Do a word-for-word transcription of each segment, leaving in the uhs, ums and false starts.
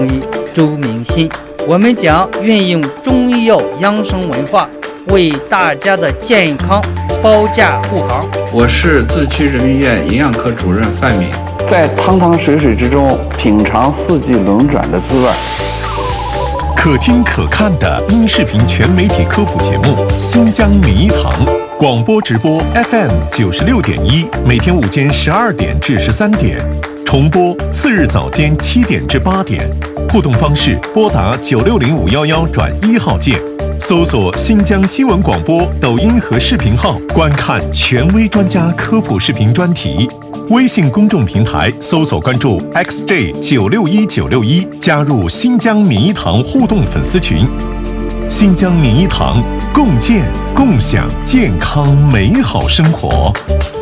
周明鑫，我们将运用中医药养生文化，为大家的健康保驾护航。 我是自区人民医院营养科主任范敏， 在汤汤水水之中品尝四季轮转的滋味。 可听可看的音视频全媒体科普节目《新疆名医堂》，广播直播 F M 九十六点一，每天午间十二点至十三点，重播次日早间七点至八点。互动方式：拨打九六零五幺幺转一号键，搜索新疆新闻广播抖音和视频号，观看权威专家科普视频专题。微信公众平台搜索关注 X J 九六一九六一，加入新疆名医堂互动粉丝群。新疆名医堂，共建共享健康美好生活。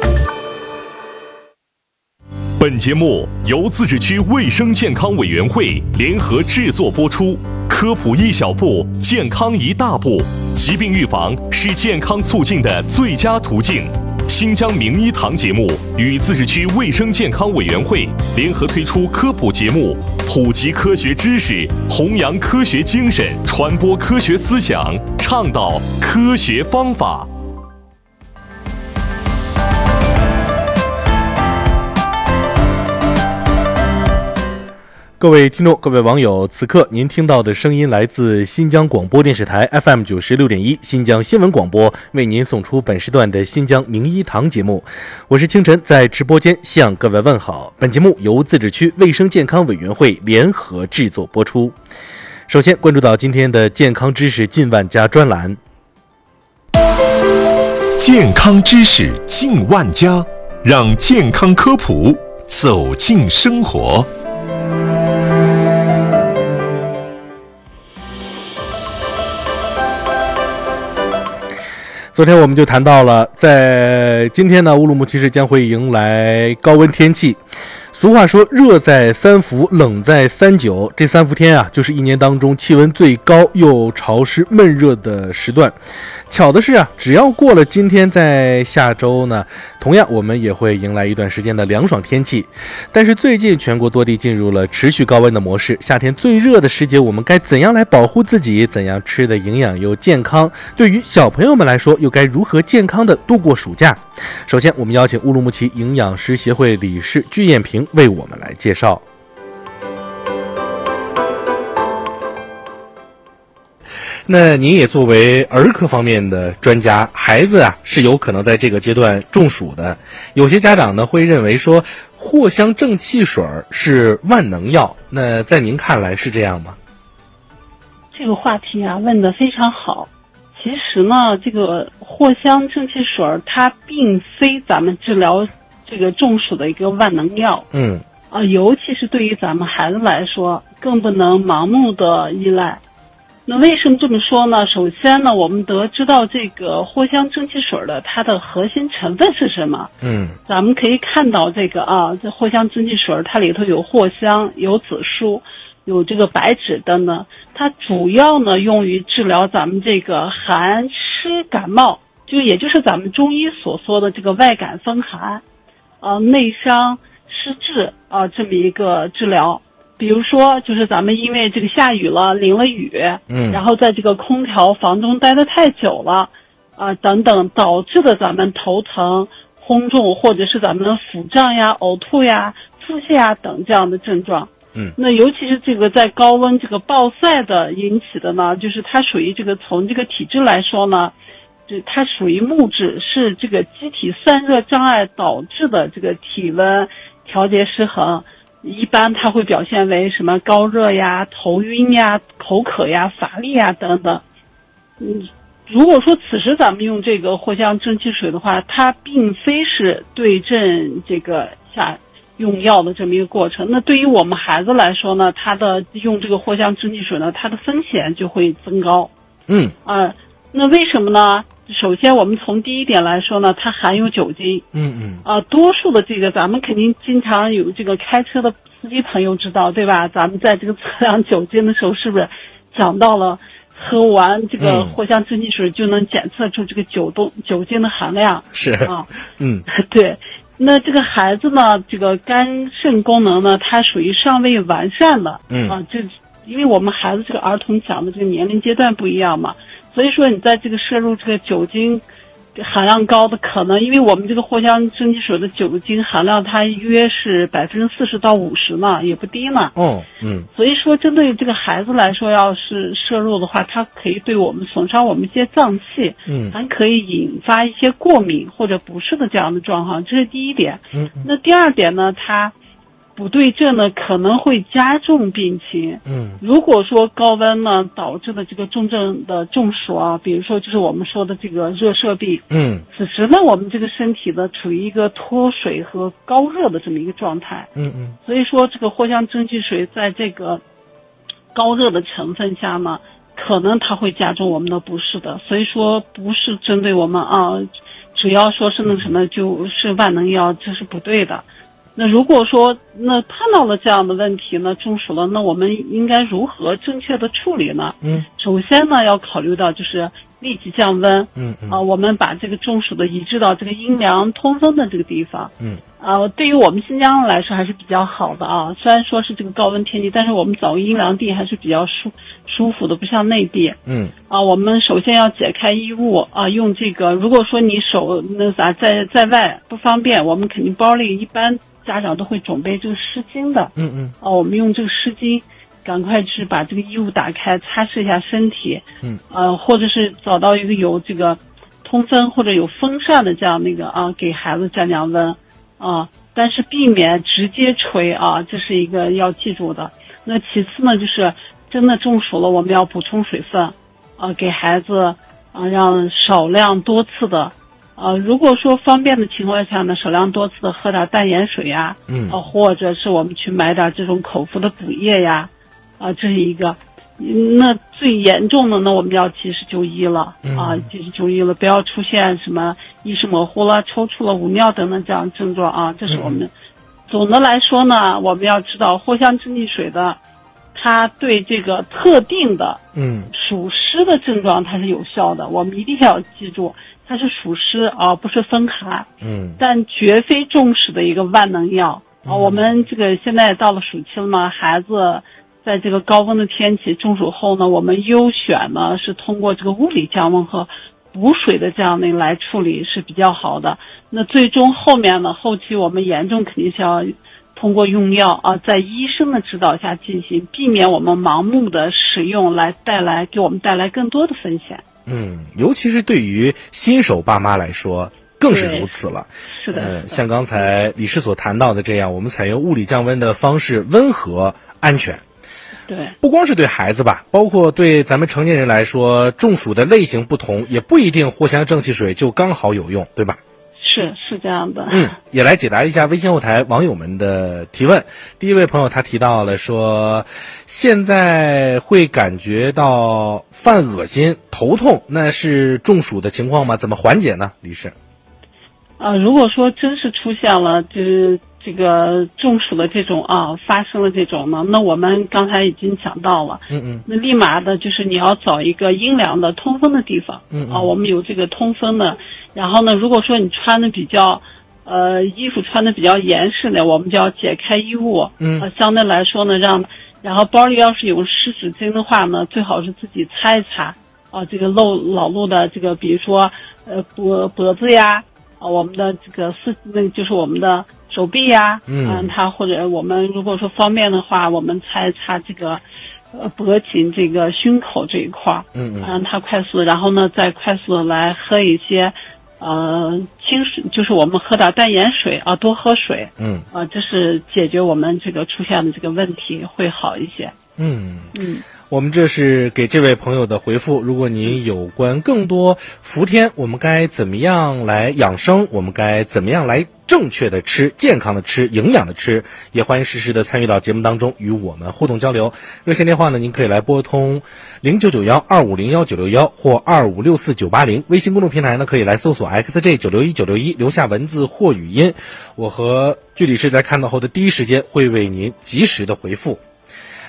本节目由自治区卫生健康委员会联合制作播出。科普一小步，健康一大步。疾病预防是健康促进的最佳途径。新疆名医堂节目与自治区卫生健康委员会联合推出科普节目，普及科学知识，弘扬科学精神，传播科学思想，倡导科学方法。 各位听众，各位网友，此刻您听到的声音来自新疆广播电视台 F M 九十六点一，新疆新闻广播为您送出本时段的新疆名医堂节目。我是清晨，在直播间向各位问好。本节目由自治区卫生健康委员会联合制作播出。首先关注到今天的健康知识近万家专栏。 健康知识近万家，让健康科普走进生活。 昨天我们就谈到了，在今天呢，乌鲁木齐市将会迎来高温天气。俗话说，热在三伏，冷在三九。这三伏天啊，就是一年当中气温最高又潮湿闷热的时段。巧的是啊，只要过了今天，在下周呢，同样我们也会迎来一段时间的凉爽天气。但是最近全国多地进入了持续高温的模式，夏天最热的时节，我们该怎样来保护自己？怎样吃的营养又健康？对于小朋友们来说，又该如何健康的度过暑假？首先，我们邀请乌鲁木齐营养师协会理事具艳平为我们来介绍。那您也作为儿科方面的专家，孩子啊是有可能在这个阶段中暑的。有些家长呢会认为说藿香正气水是万能药，那在您看来是这样吗？ 这个话题啊问得非常好。其实呢，这个藿香正气水它并非咱们治疗这个中暑的一个万能药。嗯，啊、呃，尤其是对于咱们孩子来说，更不能盲目的依赖。那为什么这么说呢？首先呢，我们得知道这个藿香正气水的它的核心成分是什么？嗯，咱们可以看到这个啊，这藿香正气水它里头有藿香、有紫苏、有这个白芷等等，它主要呢用于治疗咱们这个寒湿感冒，就也就是咱们中医所说的这个外感风寒，呃内伤湿滞啊、呃、这么一个治疗。比如说，就是咱们因为这个下雨了，淋了雨，嗯，然后在这个空调房中待得太久了，啊、呃、等等，导致的咱们头疼、烘重，或者是咱们的腹胀呀、呕吐呀、腹泻呀等这样的症状。嗯，那尤其是这个在高温这个暴晒的引起的呢，就是它属于这个从这个体质来说呢，就它属于木质，是这个机体散热障碍导致的这个体温调节失衡。一般它会表现为什么高热呀、头晕呀、口渴呀、乏力呀等等。嗯，如果说此时咱们用这个藿香正气水的话，它并非是对症这个下用药的这么一个过程。那对于我们孩子来说呢，他的用这个藿香正气水呢，它的风险就会增高。嗯，啊、呃，那为什么呢？首先，我们从第一点来说呢，它含有酒精。嗯嗯。啊、呃，多数的这个咱们肯定经常有这个开车的司机朋友知道，对吧？咱们在这个测量酒精的时候，是不是讲到了喝完这个藿香正气水就能检测出这个酒动酒精的含量？是啊，嗯，对。 那这个孩子呢，这个肝肾功能呢，它属于尚未完善的， 嗯啊，这因为我们孩子这个儿童讲的这个年龄阶段不一样嘛，所以说你在这个摄入这个酒精含量高的可能，因为我们这个藿香正气水的酒精含量它约是百分之四十到五十呢，也不低呢。 哦，嗯， 所以说针对这个孩子来说，要是摄入的话，它可以对我们损伤我们一些脏器， 嗯， 还可以引发一些过敏或者不适的这样的状况，这是第一点。 嗯， 那第二点呢，它不对症呢可能会加重病情。 嗯， 如果说高温呢导致的这个重症的中暑啊，比如说就是我们说的这个热射病， 嗯， 此时呢我们这个身体呢处于一个脱水和高热的这么一个状态。 嗯嗯， 所以说这个藿香正气水在这个高热的成分下呢，可能它会加重我们的不适的。所以说不是针对我们啊，只要说是那什么就是万能药，这是不对的。那如果说那碰到了这样的问题呢，中暑了，那我们应该如何正确的处理呢？ 嗯， 首先呢要考虑到就是立即降温。 嗯嗯， 啊，我们把这个中暑的移至到这个阴凉通风的这个地方。 嗯， 啊，对于我们新疆来说还是比较好的啊。虽然说是这个高温天气，但是我们找个阴凉地还是比较舒舒服的，不像内地。 嗯， 啊，我们首先要解开衣物啊，用这个，如果说你手那啥在在外不方便，我们肯定包里一般家长都会准备这个湿巾的。 嗯嗯， 啊，我们用这个湿巾赶快去把这个衣物打开，擦拭一下身体。 嗯， 呃，或者是找到一个有这个通风或者有风扇的这样那个啊，给孩子降降温啊，但是避免直接吹啊，这是一个要记住的。那其次呢，就是真的中暑了，我们要补充水分啊，给孩子啊让少量多次的。呃，如果说方便的情况下呢，少量多次的喝点淡盐水呀， 嗯， 啊，或者是我们去买点这种口服的补液呀，啊，这是一个。那最严重的呢，我们要及时就医了，啊，及时就医了，不要出现什么意识模糊了、抽搐了、无尿等等这样症状啊。这是我们、嗯、总的来说呢，我们要知道藿香正气水的，它对这个特定的嗯暑湿的症状它是有效的，我们一定要记住。它是暑湿啊，不是风寒，嗯，但绝非中暑的一个万能药啊。我们这个现在到了暑期了嘛，孩子在这个高温的天气中暑后呢，我们优选呢是通过这个物理降温和补水的这样的来处理是比较好的。那最终后面呢，后期我们严重肯定是要通过用药啊，在医生的指导下进行，避免我们盲目的使用来带来给我们带来更多的风险。 嗯，尤其是对于新手爸妈来说更是如此了。 是的， 呃，像刚才李师所谈到的这样，我们采用物理降温的方式，温和安全。 对， 不光是对孩子吧，包括对咱们成年人来说，中暑的类型不同，也不一定藿香正气水就刚好有用，对吧？ 是是这样的。 嗯，也来解答一下微信后台网友们的提问。第一位朋友他提到了说，现在会感觉到犯恶心、头痛，那是中暑的情况吗？怎么缓解呢？李师？ 呃，如果说真是出现了就是这个中暑的这种啊，发生了这种呢，那我们刚才已经讲到了，嗯嗯，那立马的就是你要找一个阴凉的通风的地方，嗯嗯啊，我们有这个通风的。然后呢，如果说你穿的比较，呃，衣服穿的比较严实的，我们就要解开衣物，嗯，啊，相对来说呢，让，然后包里要是有湿纸巾的话呢，最好是自己擦一擦，啊，这个露老露的这个，比如说，呃，脖脖子呀，啊，我们的这个四，那就是我们的手臂呀，嗯，它或者我们如果说方便的话，我们擦一擦这个。呃，脖颈这个胸口这一块，嗯嗯，让它快速的，然后呢，再快速的来喝一些，呃，清水，就是我们喝点淡盐水啊，多喝水，嗯，啊，这是解决我们这个出现的这个问题会好一些。嗯嗯， 我们这是给这位朋友的回复。如果您有关更多伏天，我们该怎么样来养生？我们该怎么样来正确的吃、健康的吃、营养的吃？也欢迎实时的参与到节目当中，与我们互动交流。热线电话呢，您可以来拨通零九九幺二五零幺九六幺或二五六四九八零。微信公众平台呢，可以来搜索 X J 九六一九六一，留下文字或语音，我和据理师在看到后的第一时间会为您及时的回复。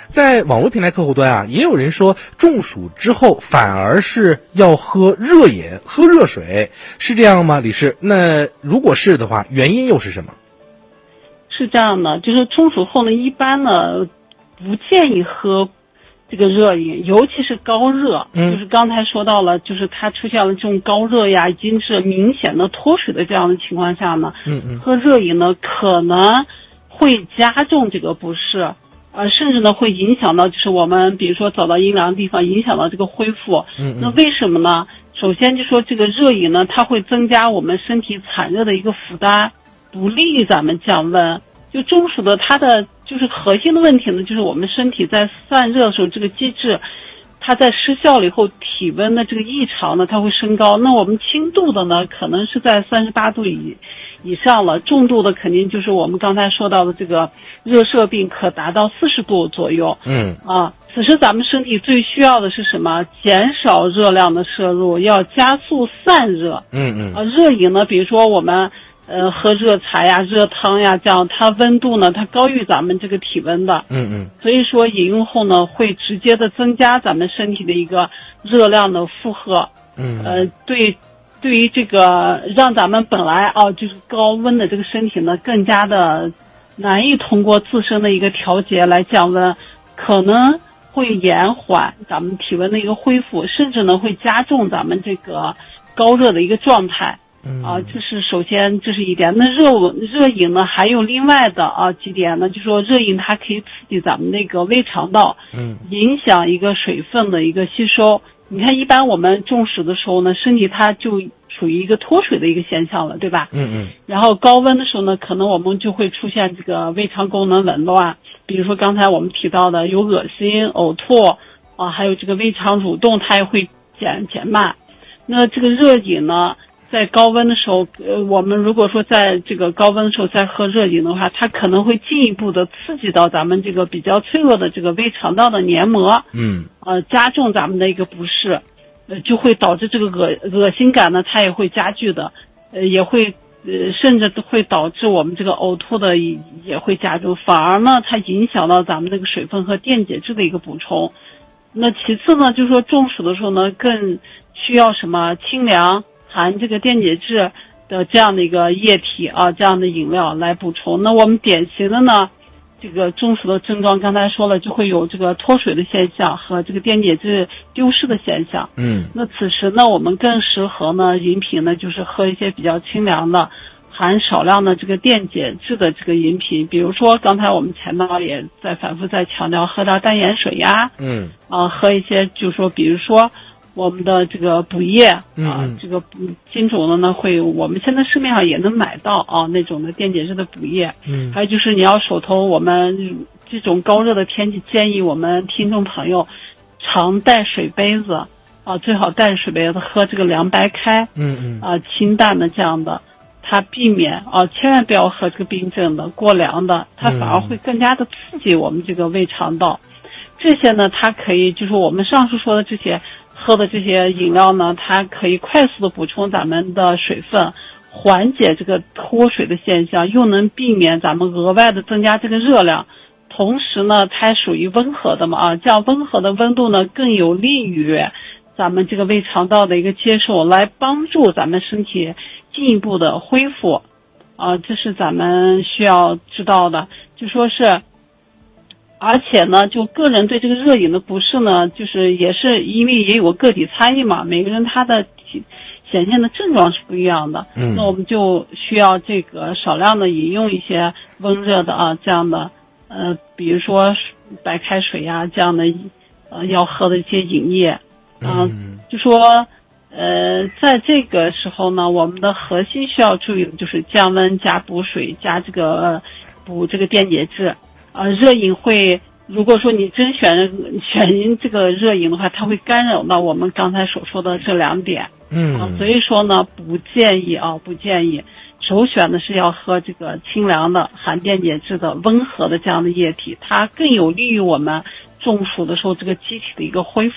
在网络平台客户端啊，也有人说中暑之后反而是要喝热饮、喝热水，是这样吗？李师，那如果是的话，原因又是什么？ 是这样的，就是中暑后呢，一般呢不建议喝这个热饮，尤其是高热，嗯，就是刚才说到了，就是它出现了这种高热呀，已经是明显的脱水的这样的情况下呢，嗯嗯，喝热饮呢可能会加重这个不适，呃，甚至呢会影响到就是我们比如说走到阴凉的地方，影响到这个恢复。嗯嗯，那为什么呢？首先就说这个热饮呢，它会增加我们身体产热的一个负担，不利于咱们降温。就中暑的它的就是核心的问题呢，就是我们身体在散热的时候，这个机制它在失效了以后，体温的这个异常呢，它会升高。那我们轻度的呢，可能是在三十八度以以上了，重度的肯定就是我们刚才说到的这个热射病，可达到四十度左右。嗯啊，此时咱们身体最需要的是什么？减少热量的摄入，要加速散热。嗯嗯啊，热饮呢，比如说我们。呃，喝热茶呀、热汤呀，这样它温度呢，它高于咱们这个体温的。嗯嗯。所以说饮用后呢，会直接的增加咱们身体的一个热量的负荷。嗯。呃，对，对于这个让咱们本来啊就是高温的这个身体呢，更加的难以通过自身的一个调节来降温，可能会延缓咱们体温的一个恢复，甚至呢会加重咱们这个高热的一个状态。嗯啊，这是首先这是一点。那热热饮呢，还有另外的啊几点呢，就说热饮它可以刺激咱们那个胃肠道，嗯，影响一个水分的一个吸收。你看，一般我们中暑的时候呢，身体它就属于一个脱水的一个现象了，对吧？嗯嗯。然后高温的时候呢，可能我们就会出现这个胃肠功能紊乱，比如说刚才我们提到的有恶心、呕吐啊，还有这个胃肠蠕动，它也会减减慢。那这个热饮呢？在高温的时候，呃，我们如果说在这个高温的时候再喝热饮的话，它可能会进一步的刺激到咱们这个比较脆弱的这个胃肠道的黏膜，嗯，呃，加重咱们的一个不适，呃，就会导致这个恶恶心感呢，它也会加剧的，呃，也会呃，甚至会导致我们这个呕吐的也也会加重，反而呢，它影响到咱们这个水分和电解质的一个补充。那其次呢，就是说中暑的时候呢，更需要什么清凉。含这个电解质的这样的一个液体啊，这样的饮料来补充。那我们典型的呢，这个中暑的症状，刚才说了，就会有这个脱水的现象和这个电解质丢失的现象。嗯，那此时呢，我们更适合呢饮品呢，就是喝一些比较清凉的，含少量的这个电解质的这个饮品，比如说刚才我们前面也在反复在强调，喝点淡盐水呀，嗯，啊，喝一些就是说，比如说。我们的这个补液啊，嗯、这个金种的呢，会我们现在市面上也能买到啊，那种的电解质的补液。嗯，还有就是你要手头，我们这种高热的天气，建议我们听众朋友常带水杯子啊，最好带着水杯子喝这个凉白开。嗯嗯，啊，清淡的这样的，它避免啊，千万不要喝这个冰镇的、过凉的，它反而会更加的刺激我们这个胃肠道。这些呢，它可以就是我们上述说的这些。喝的这些饮料呢，它可以快速的补充咱们的水分，缓解这个脱水的现象，又能避免咱们额外的增加这个热量。同时呢，它属于温和的嘛啊，这样温和的温度呢，更有利于咱们这个胃肠道的一个接受，来帮助咱们身体进一步的恢复。啊，这是咱们需要知道的，就说是。而且呢，就个人对这个热饮的不适呢，就是也是因为也有个体差异嘛，每个人他的显现的症状是不一样的。嗯，那我们就需要这个少量的饮用一些温热的啊这样的，呃，比如说白开水呀、啊、这样的，呃，要喝的一些饮液。啊、呃，就说呃，在这个时候呢，我们的核心需要注意的就是降温加补水加这个、呃、补这个电解质。啊，热饮会，如果说你真选选这个热饮的话，它会干扰到我们刚才所说的这两点。嗯、啊，所以说呢，不建议啊，不建议。首选的是要喝这个清凉的、含电解质的、温和的这样的液体，它更有利于我们中暑的时候这个机体的一个恢复。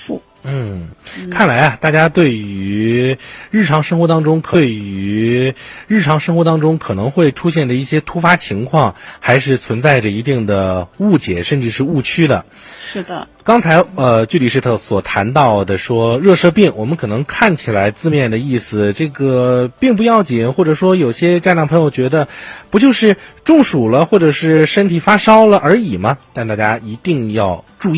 嗯，看来啊，大家对于日常生活当中，对于日常生活当中可能会出现的一些突发情况，还是存在着一定的误解，甚至是误区的。 是的。 刚才呃，具理事特所谈到的说热射病，我们可能看起来字面的意思，这个并不要紧，或者说有些家长朋友觉得，不就是中暑了，或者是身体发烧了而已吗？但大家一定要注意。